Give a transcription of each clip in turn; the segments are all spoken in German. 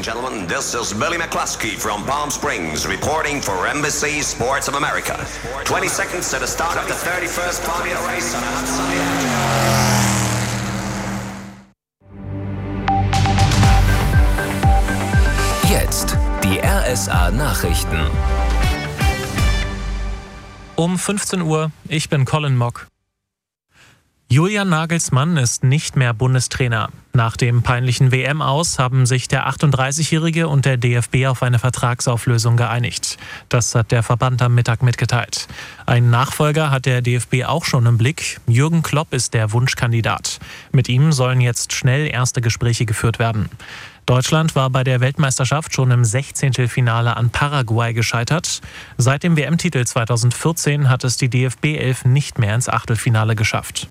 and gentlemen, this is Billy McCluskey from Palm Springs reporting for Embassy Sports of America. 20 seconds to the start of the 31st Formula Race on a hot sunny afternoon. Jetzt die RSA Nachrichten. Um 15 Uhr, ich bin Colin Mock. Julian Nagelsmann ist nicht mehr Bundestrainer. Nach dem peinlichen WM-Aus haben sich der 38-Jährige und der DFB auf eine Vertragsauflösung geeinigt. Das hat der Verband am Mittag mitgeteilt. Einen Nachfolger hat der DFB auch schon im Blick. Jürgen Klopp ist der Wunschkandidat. Mit ihm sollen jetzt schnell erste Gespräche geführt werden. Deutschland war bei der Weltmeisterschaft schon im 16. an Paraguay gescheitert. Seit dem WM-Titel 2014 hat es die DFB 11 nicht mehr ins Achtelfinale geschafft.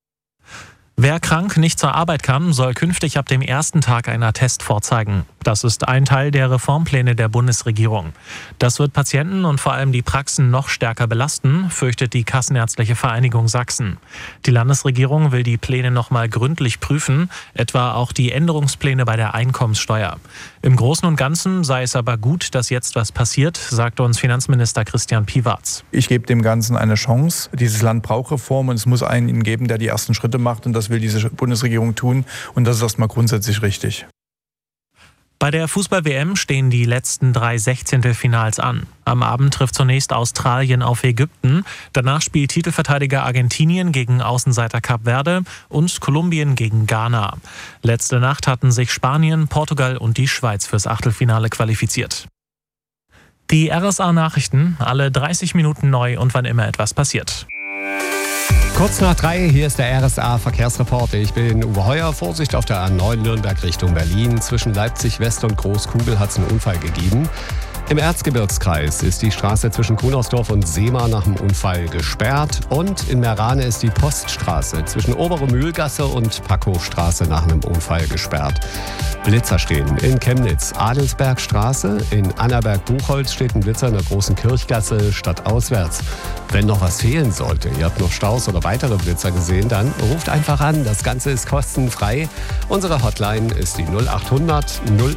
Wer krank nicht zur Arbeit kann, soll künftig ab dem ersten Tag einen Attest vorzeigen. Das ist ein Teil der Reformpläne der Bundesregierung. Das wird Patienten und vor allem die Praxen noch stärker belasten, fürchtet die Kassenärztliche Vereinigung Sachsen. Die Landesregierung will die Pläne nochmal gründlich prüfen, etwa auch die Änderungspläne bei der Einkommenssteuer. Im Großen und Ganzen sei es aber gut, dass jetzt was passiert, sagte uns Finanzminister Christian Piwarz. Ich gebe dem Ganzen eine Chance. Dieses Land braucht Reform und es muss einen geben, der die ersten Schritte macht, und das will diese Bundesregierung tun, und das ist erstmal grundsätzlich richtig. Bei der Fußball-WM stehen die letzten 3 Sechzehntelfinals an. Am Abend trifft zunächst Australien auf Ägypten. Danach spielt Titelverteidiger Argentinien gegen Außenseiter Kap Verde und Kolumbien gegen Ghana. Letzte Nacht hatten sich Spanien, Portugal und die Schweiz fürs Achtelfinale qualifiziert. Die RSA-Nachrichten, alle 30 Minuten neu und wann immer etwas passiert. Kurz nach 3, hier ist der RSA-Verkehrsreport. Ich bin Uwe Heuer. Vorsicht auf der A9 Nürnberg Richtung Berlin. Zwischen Leipzig West und Großkugel hat es einen Unfall gegeben. Im Erzgebirgskreis ist die Straße zwischen Kunersdorf und Seemar nach dem Unfall gesperrt. Und in Meerane ist die Poststraße zwischen Obere Mühlgasse und Packow-Straße nach einem Unfall gesperrt. Blitzer stehen in Chemnitz, Adelsbergstraße. In Annaberg-Buchholz steht ein Blitzer in der Großen Kirchgasse stadtauswärts. Wenn noch was fehlen sollte, ihr habt noch Staus oder weitere Blitzer gesehen, dann ruft einfach an. Das Ganze ist kostenfrei. Unsere Hotline ist die 0800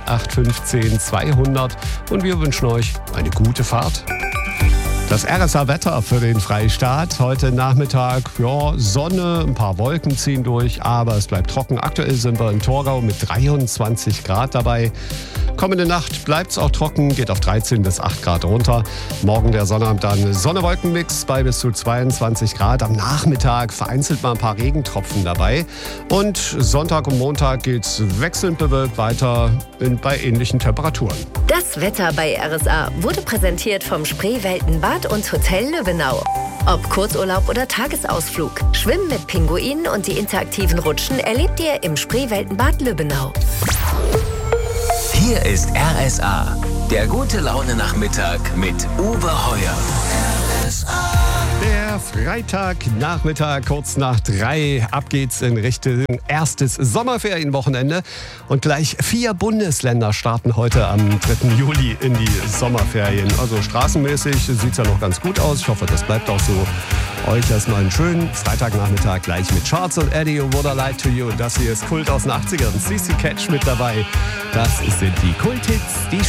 0815 200 und wir wünschen euch eine gute Fahrt. Das RSA-Wetter für den Freistaat. Heute Nachmittag, Sonne, ein paar Wolken ziehen durch, aber es bleibt trocken. Aktuell sind wir in Torgau mit 23 Grad dabei. Kommende Nacht bleibt es auch trocken, geht auf 13 bis 8 Grad runter. Morgen der Sonnabend dann Sonne-Wolken-Mix bei bis zu 22 Grad. Am Nachmittag vereinzelt mal ein paar Regentropfen dabei. Und Sonntag und Montag geht's wechselnd bewölkt weiter bei ähnlichen Temperaturen. Das Wetter bei RSA wurde präsentiert vom Spreeweltenbad und Hotel Löwenau. Ob Kurzurlaub oder Tagesausflug, Schwimmen mit Pinguinen und die interaktiven Rutschen erlebt ihr im Spreeweltenbad Löwenau. Hier ist RSA, der gute Laune-Nachmittag mit Uwe Heuer. RSA. Der Freitagnachmittag, kurz nach 3. Ab geht's in Richtung erstes Sommerferienwochenende. Und gleich 4 Bundesländer starten heute am 3. Juli in die Sommerferien. Also straßenmäßig sieht's ja noch ganz gut aus. Ich hoffe, das bleibt auch so. Euch erstmal einen schönen Freitagnachmittag gleich mit Charles und Eddie und Would I Lie to You. Und das hier ist Kult aus den 80ern. CC Catch mit dabei. Das sind die Kulthits, die